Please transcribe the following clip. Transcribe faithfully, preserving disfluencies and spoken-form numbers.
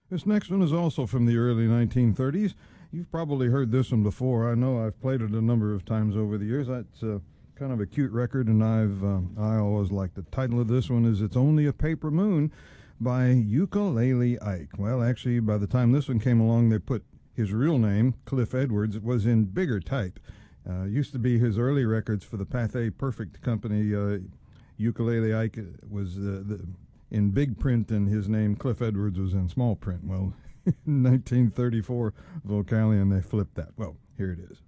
This next one is also from the early nineteen thirties. You've probably heard this one before. I know I've played it a number of times over the years. It's uh, kind of a cute record, and I've um, I always like the title of this one is "It's Only a Paper Moon" by Ukulele Ike. Well, actually, by the time this one came along, they put his real name, Cliff Edwards. It was in bigger type. Uh, used to be his early records for the Pathé Perfect Company. Uh, Ukulele Ike was uh, the, in big print, and his name, Cliff Edwards, was in small print. Well, in nineteen thirty-four, Vocalion, they flipped that. Well, here it is.